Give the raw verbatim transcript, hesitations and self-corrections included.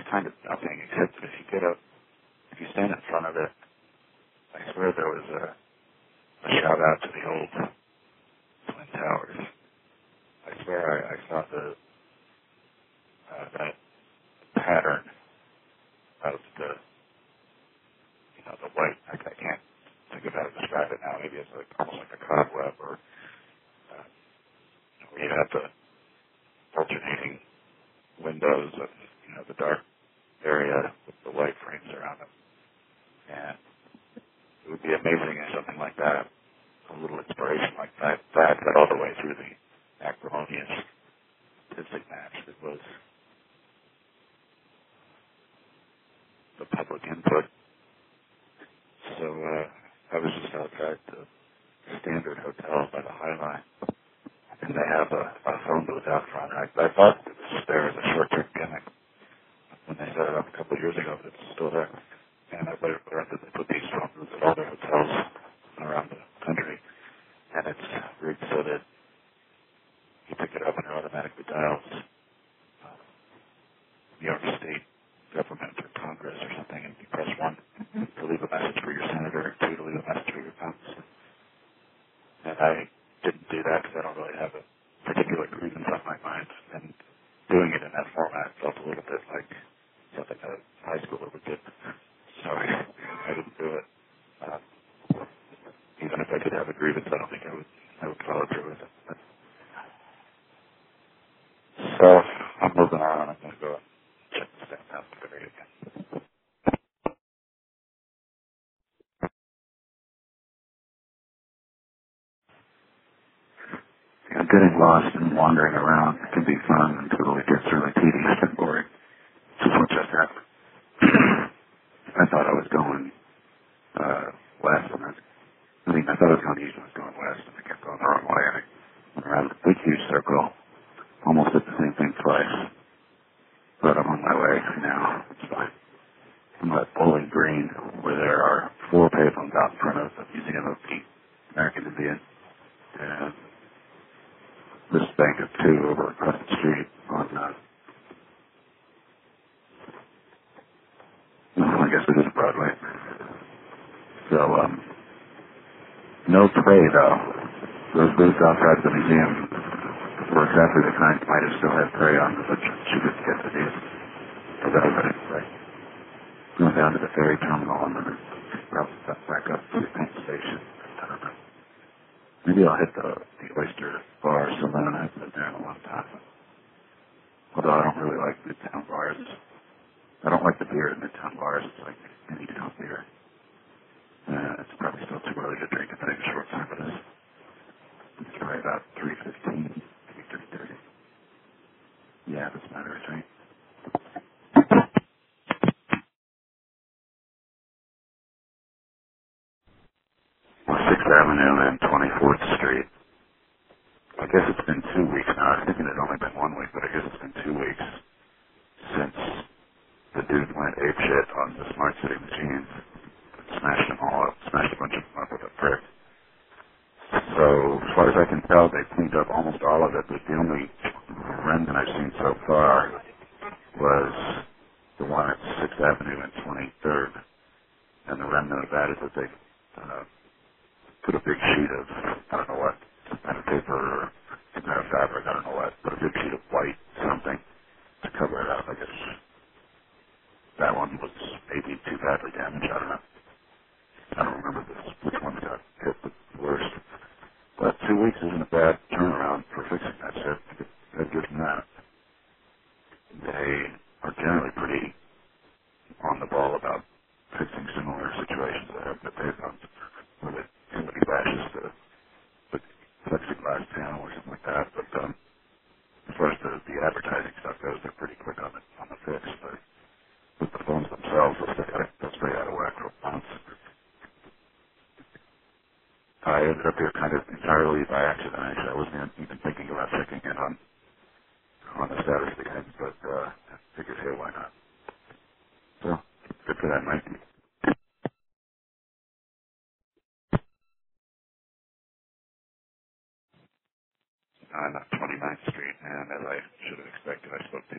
kind of nothing except that if you get up, if you stand in front of it, I swear there was a, a shout out to the old Twin Towers. I swear I, I saw the uh, that pattern of the, you know, the white. I, I can't think of how to describe it now. Maybe it's like almost like a cobweb, or uh, where you have the alternating windows of, you know, the dark area with the white frames around them. And it would be amazing if something like that, a little inspiration like that, that got all the way through the acrimonious statistic match that was the public input. So uh, I was just outside the Standard Hotel by the High Line, and they have a, a phone booth out front. I, I thought it was just there as a short-term gimmick when they set it up a couple of years ago, but it's still there. And I learned that they put these phone booths at all their hotels around the country, and it's rigged so that you pick it up and it automatically dials uh, New York State government or Congress or something, and you press one to leave a message for your senator, and two to leave a message for your congressman. And I didn't do that because I don't really have a particular grievance on my mind, and doing it in that format felt a little bit like something a high schooler would do. So I, I didn't do it. Uh, even if I did have a grievance, I don't think I would I would follow through with it. But, so I'm moving on. I'm going to go check the stamp out the area again. You know, getting lost and wandering around can be fun until it gets really tedious and boring. So what just happened? I thought I was going uh, west, and I, I mean, I thought I was going east, and I was going west, and I kept going the wrong way. I went around a big, huge circle, almost did the same thing twice, but I'm on my way now. It's fine. I'm at Bowling Green, where there are four pavements out in front of the Museum of the American Indian, and this bank of two over across the street on, uh, well, I guess it is Broadway. So, um, no prey, though. Those booths outside the museum were exactly the kind you might have still had prey on, but she didn't get to these. So that was it. Right. Went down to the ferry terminal and then probably got back up to the Penn Station. I don't know. Maybe I'll hit the, the Oyster Bar Saloon. I haven't been there in a long time. Although I don't really like Midtown bars. I don't like the beer at Midtown bars. It's like any town beer. Uh, it's probably still too early to drink. It's been a short time for this. It's probably about three fifteen, maybe three thirty. Yeah, that's about right, right? Well, sixth Avenue and twenty-fourth Street. I guess it's been two weeks now. I was thinking it had only been one week, but I guess it's been two weeks since the dude went apeshit on the Smart City machines. Smashed them all up. Smashed a bunch of them up with a prick. So, as far as I can tell, they cleaned up almost all of it, but the only remnant I've seen so far was the one at sixth Avenue and twenty-third. And the remnant of that is that they uh, put a big sheet of, I don't know what, some kind of paper or some kind of fabric, I don't know what, put a big sheet of white something to cover it up. I guess that one was maybe too badly damaged. I don't know. I don't remember this, which one got hit the worst. But two weeks isn't a bad turnaround for fixing that shit. I'd give them that. They are generally pretty on the ball about fixing similar situations that have that they've done, where they, somebody bashes the, the plexiglass panel or something like that. But um, as far as the, the advertising stuff goes, they're pretty quick on the on the fix. But with the phones themselves, they'll stay, they'll stay out of whack for months. I ended up here kind of entirely by accident. Actually, I wasn't even thinking about checking in on on the status of the game, but uh, I figured, hey, why not? So, good for that, Mike. I'm at twenty-ninth Street, and as I should have expected, I spoke to